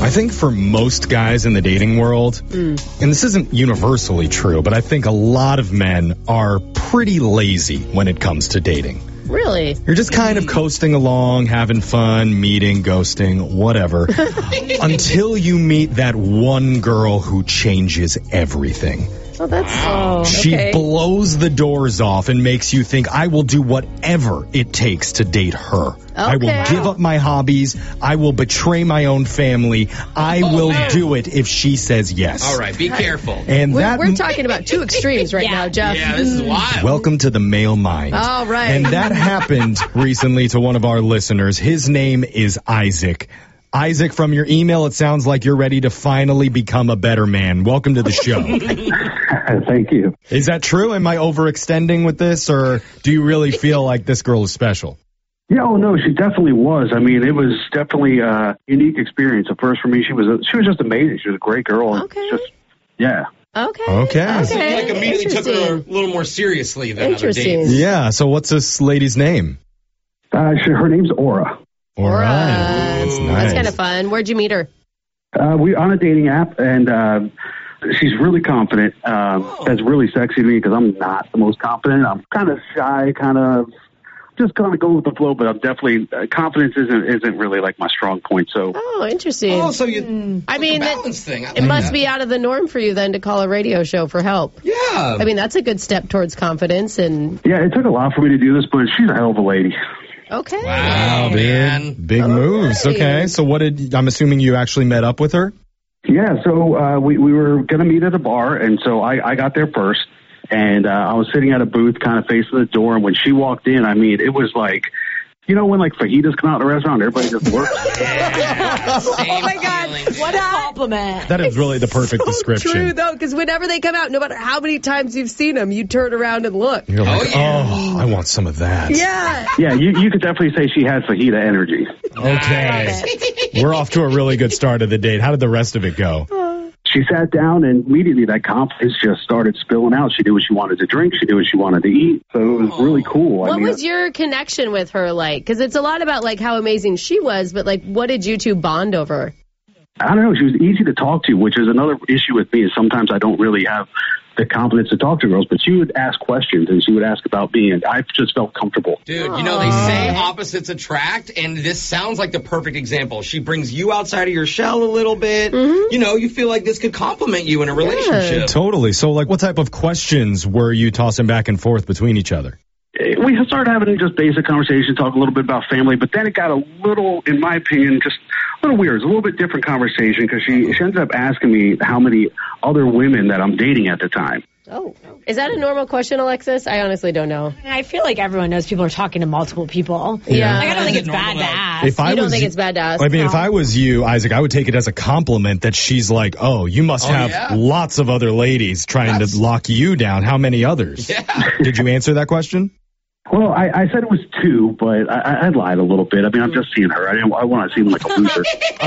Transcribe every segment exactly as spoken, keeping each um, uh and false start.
I think for most guys in the dating world, mm. and this isn't universally true, but I think a lot of men are pretty lazy when it comes to dating. Really? You're just kind of coasting along, having fun, meeting, ghosting, whatever, until you meet that one girl who changes everything. Oh, that's oh, She okay. blows the doors off and makes you think, I will do whatever it takes to date her. Okay. I will give up my hobbies. I will betray my own family. I Oh, will man. do it if she says yes. All right, be careful. And We're, that we're talking about two extremes right Yeah. now, Jeff. Yeah, this is wild. Welcome to the male mind. All right. And that happened recently to one of our listeners. His name is Isaac. Isaac, from your email, it sounds like you're ready to finally become a better man. Welcome to the show. Thank you. Is that true? Am I overextending with this, or do you really feel like this girl is special? Yeah, oh no, she definitely was. I mean, it was definitely a unique experience. At first, for me, she was a, she was just amazing. She was a great girl. And Okay. Just yeah. Okay. Okay. So you like immediately took her a Interesting. little more seriously than other Interesting. dates. Yeah, so what's this lady's name? Uh, she, her name's Aura. All All right. right. That's That's nice. kind of fun. Where'd you meet her? Uh, we on a dating app, and uh, she's really confident. Uh, That's really sexy to me because I'm not the most confident. I'm kind of shy, kind of just kind of go with the flow. But I'm definitely uh, confidence isn't isn't really like my strong point. So Oh, interesting. Oh, so you. I mean, it's a it, balance thing. I it like must that. be out of the norm for you then to call a radio show for help. Yeah. I mean, that's a good step towards confidence. And yeah, it took a lot for me to do this, but she's a hell of a lady. okay. Wow, Dude, man. big moves. right. Okay, so what did, I'm assuming you actually met up with her? Yeah, so uh, we we were gonna meet at a bar, and so I, I got there first, and uh, I was sitting at a booth, kind of facing the door. And when she walked in, I mean, it was like, you know, when like fajitas come out in a restaurant, everybody just works. Yeah. Same Oh my God, feeling. what a compliment. That is really the perfect So description. true, though, because whenever they come out, no matter how many times you've seen them, you turn around and look. You're like, Oh, yeah. oh, I want some of that. Yeah. Yeah, you you could definitely say she had fajita energy. Okay. We're off to a really good start of the date. How did the rest of it go? She sat down, and immediately that confidence just started spilling out. She knew what she wanted to drink. She knew what she wanted to eat. So it was really cool. What I mean, was your connection with her like? Because it's a lot about like how amazing she was, but like, what did you two bond over? I don't know. She was easy to talk to, which is another issue with me. Is sometimes I don't really have the confidence to talk to girls, but she would ask questions, and she would ask about me, and I just felt comfortable. Dude, you know, they say opposites attract, and this sounds like the perfect example. She brings you outside of your shell a little bit. You know, you feel like this could complement you in a relationship. Totally. So, like, what type of questions were you tossing back and forth between each other? We started having just basic conversation, talk a little bit about family, but then it got a little, in my opinion, just a little weird. It's a little bit different conversation because she, she ended up asking me how many other women that I'm dating at the time. Oh, is that a normal question, Alexis? I honestly don't know. And I feel like everyone knows people are talking to multiple people. Yeah. Like, I don't think Is it's it bad normal to though? ask. If I You don't was, think it's bad to ask? I mean, if No. I was you, Isaac, I would take it as a compliment that she's like, oh, you must Oh, have yeah. lots of other ladies trying That's- to lock you down. How many others? Yeah. Did you answer that question? Well, I, I said it was two, but I, I lied a little bit. I mean, I'm just seeing her. I didn't. I want to seem like a loser.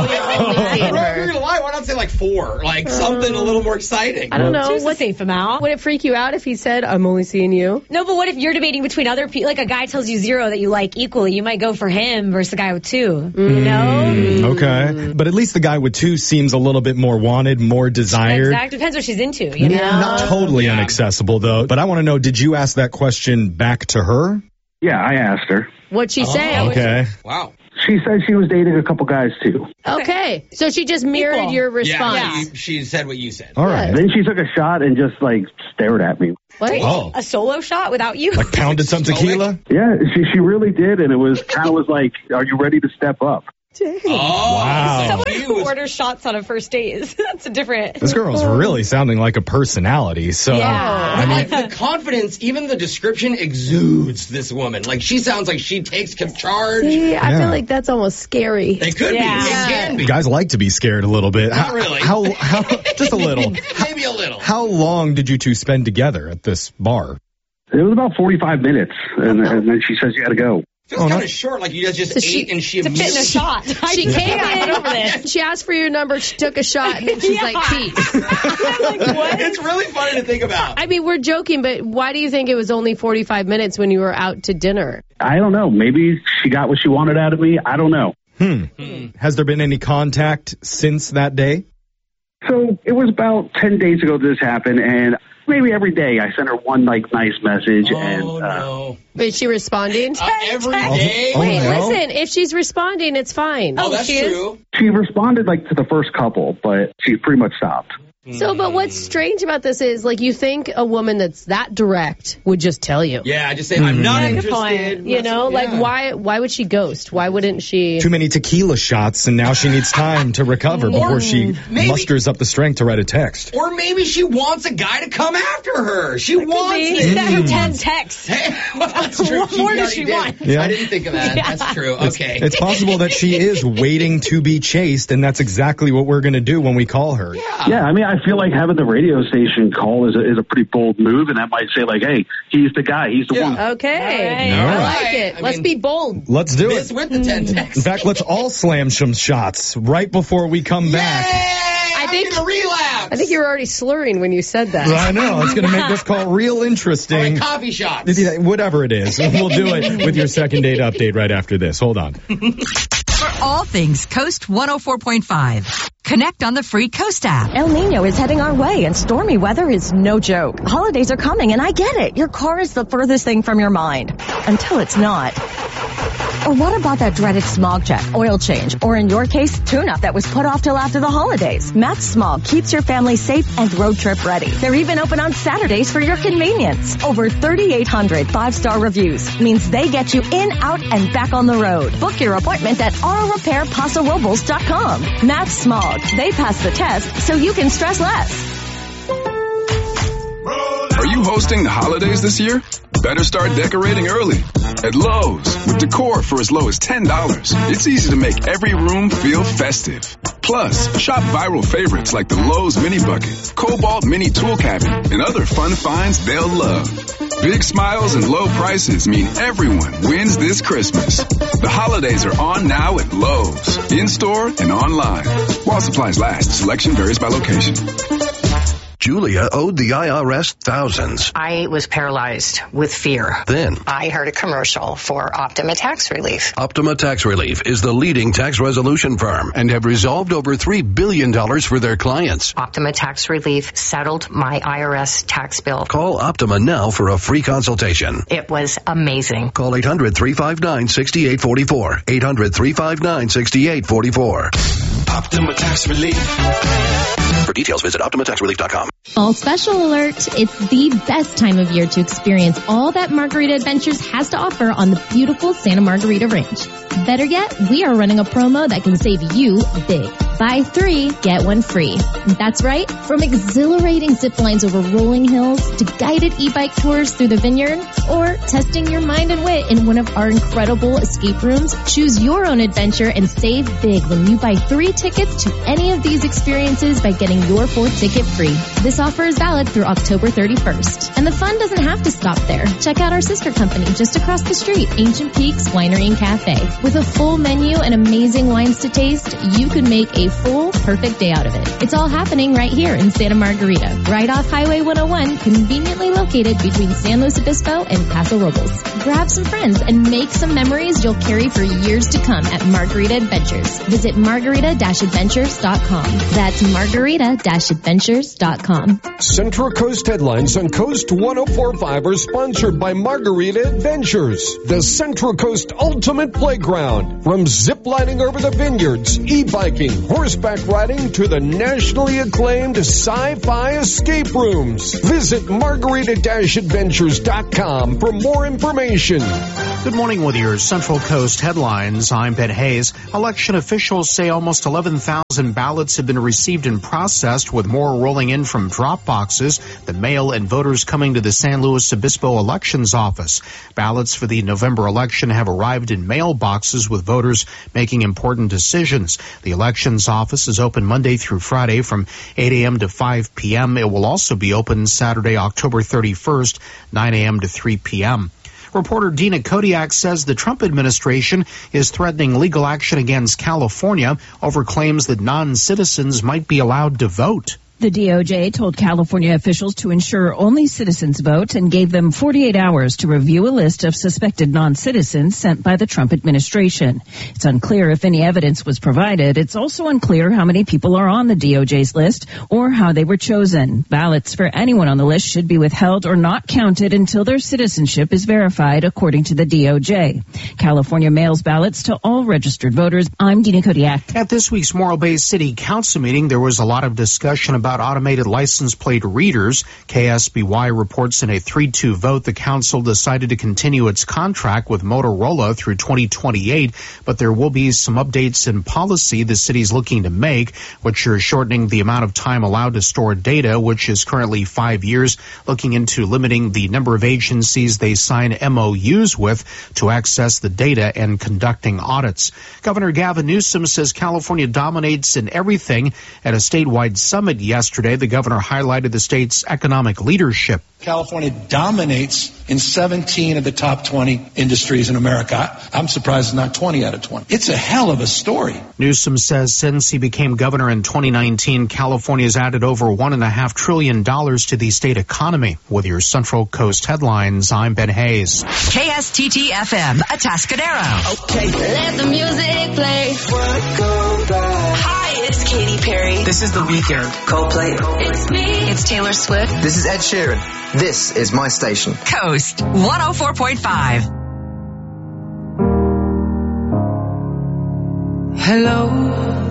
If you're gonna lie, why not say like four? Like something a little more exciting. I don't know. Choose a What, safe amount. would it freak you out if he said, I'm only seeing you? No, but what if you're debating between other people? Like a guy tells you zero that you like equally. You might go for him versus a guy with two. You know? Okay. But at least the guy with two seems a little bit more wanted, more desired. Exactly. Depends what she's into. You know? Not totally Yeah. inaccessible, though. But I want to know, did you ask that question back to her? Yeah, I asked her. What'd she say? Okay. Wow. She said she was dating a couple guys too. Okay. So she just mirrored Equal. your Yeah, response. you- she said what you said. All right. Then she took a shot and just like stared at me. What? Oh. A solo shot without you? Like pounded some Stoic. tequila? Yeah, she she really did, and it was kind of was like, "Are you ready to step up?" Oh, Wow. Someone he who was- orders shots on a first date is that's a different. This girl's really sounding like a personality. So, Yeah. I mean, like the confidence, even the description exudes this woman. Like she sounds like she takes charge. See, I Yeah. feel like that's almost scary. It could Yeah. be. It can be. guys like to be scared a little bit. Not How- really. How, how, just a little. Maybe a little. How long did you two spend together at this bar? It was about forty-five minutes, and, and then she says you got to go. Feels Oh, kind no. of short. Like you guys just So she- ate and she To fit in a immediately. shot. She I came can't in, get over this. she asked for your number, she took a shot, and then she's like, peace. I'm like, what? It's really funny to think about. I mean, we're joking, but why do you think it was only forty-five minutes when you were out to dinner? I don't know. Maybe she got what she wanted out of me. I don't know. Hmm. Has there been any contact since that day? So it was about ten days ago this happened, and maybe every day I send her one like nice message. Oh, and uh, no. Is she responding? Uh, every day? Oh, Wait, no. listen, if she's responding, it's fine. Oh, that's she is? true. she responded like to the first couple, but she pretty much stopped. So, but what's strange about this is, like, you think a woman that's that direct would just tell you. Yeah, just say, I'm not Yeah, good interested. point. You know, like, Yeah. why why would she ghost? Why wouldn't she? Too many tequila shots, and now she needs time to recover before she maybe- musters up the strength to write a text. Or maybe she wants a guy to come after her. She wants She it. sent her ten texts. Hey, well, that's true. What She more does already she did. want? Yeah. I didn't think of that. That's true. Okay. It's possible that she is waiting to be chased, and that's exactly what we're going to do when we call her. Yeah, I mean, I feel like having the radio station call is a, is a pretty bold move, and that might say like, hey, he's the guy, he's the Yeah. one. Okay, All I right. like it. I Let's mean- be bold. Let's do This it. with the ten In texts. fact, let's all slam some shots right before we come back. I think- think a relapse. I think you were already slurring when you said that. I know. It's going to make this call real All right, interesting. coffee shots. Yeah, whatever it is. We'll do it with your second date update right after this. Hold on. For all things Coast one oh four point five, connect on the free Coast app. El Nino is heading our way, and stormy weather is no joke. Holidays are coming, and I get it. Your car is the furthest thing from your mind. Until it's not. Or what about that dreaded smog check, oil change, or in your case, tune-up that was put off till after the holidays? Matt's Smog keeps your family safe and road trip ready. They're even open on Saturdays for your convenience. Over thirty-eight hundred five-star reviews means they get you in, out, and back on the road. Book your appointment at auto repair paso robles dot com. Matt's Smog. They pass the test so you can stress less. Are you hosting the holidays this year? Better start decorating early. At Lowe's, with decor for as low as ten dollars, it's easy to make every room feel festive. Plus, shop viral favorites like the Lowe's Mini Bucket, Cobalt Mini Tool Cabinet, and other fun finds they'll love. Big smiles and low prices mean everyone wins this Christmas. The holidays are on now at Lowe's, in-store and online. While supplies last, selection varies by location. Julia owed the I R S thousands. I was paralyzed with fear. Then, I heard a commercial for Optima Tax Relief. Optima Tax Relief is the leading tax resolution firm and have resolved over three billion dollars for their clients. Optima Tax Relief settled my I R S tax bill. Call Optima now for a free consultation. It was amazing. Call eight hundred, three five nine, six eight four four. eight hundred, three five nine, six eight four four. Optima Tax Relief. For details, visit optima tax relief dot com. Fall special alert. It's the best time of year to experience all that Margarita Adventures has to offer on the beautiful Santa Margarita Range. Better yet, we are running a promo that can save you big. Buy three, get one free. That's right. From exhilarating zip lines over rolling hills to guided e-bike tours through the vineyard or testing your mind and wit in one of our incredible escape rooms, choose your own adventure and save big when you buy three tickets to any of these experiences by getting your fourth ticket free. This offer is valid through October thirty-first. And the fun doesn't have to stop there. Check out our sister company just across the street, Ancient Peaks Winery and Cafe. With a full menu and amazing wines to taste, you could make a full, perfect day out of it. It's all happening right here in Santa Margarita, right off Highway one oh one, conveniently located between San Luis Obispo and Paso Robles. Grab some friends and make some memories you'll carry for years to come at Margarita Adventures. Visit margarita adventures dot com. That's margarita adventures dot com. Central Coast headlines on Coast one oh four point five are sponsored by Margarita Adventures, the Central Coast ultimate playground. From ziplining over the vineyards, e-biking, horseback riding to the nationally acclaimed sci-fi escape rooms. Visit margarita adventures dot com for more information. Good morning with your Central Coast headlines. I'm Ben Hayes. Election officials say almost eleven thousand ballots have been received and processed, with more rolling in from drop boxes, the mail, and voters coming to the San Luis Obispo Elections Office. Ballots for the November election have arrived in mailboxes, with voters making important decisions. The Elections Office is open Monday through Friday from eight a.m. to five p.m. It will also be open Saturday, October thirty-first, nine a.m. to three p.m. Reporter Dina Kodiak says the Trump administration is threatening legal action against California over claims that non-citizens might be allowed to vote. The D O J told California officials to ensure only citizens vote and gave them forty-eight hours to review a list of suspected non-citizens sent by the Trump administration. It's unclear if any evidence was provided. It's also unclear how many people are on the D O J's list or how they were chosen. Ballots for anyone on the list should be withheld or not counted until their citizenship is verified, according to the D O J. California mails ballots to all registered voters. I'm Dina Kodiak. At this week's Morro Bay City Council meeting, there was a lot of discussion about About automated license plate readers. K S B Y reports in a three two vote the council decided to continue its contract with Motorola through twenty twenty-eight, but there will be some updates in policy the city's looking to make, which are shortening the amount of time allowed to store data, which is currently five years, looking into limiting the number of agencies they sign M O Us with to access the data and conducting audits. Governor Gavin Newsom says California dominates in everything. At a statewide summit yesterday, Yesterday, the governor highlighted the state's economic leadership. California dominates in seventeen of the top twenty industries in America. I'm surprised it's not twenty out of twenty. It's a hell of a story. Newsom says since he became governor in twenty nineteen, California has added over one and a half trillion dollars to the state economy. With your Central Coast headlines, I'm Ben Hayes. K S T T F M, Atascadero. Okay. Let the music play. Hi, it's Katy Perry. This is The Weeknd. Coldplay. It's me. It's Taylor Swift. This is Ed Sheeran. This is my station. Coast one oh four point five. Hello.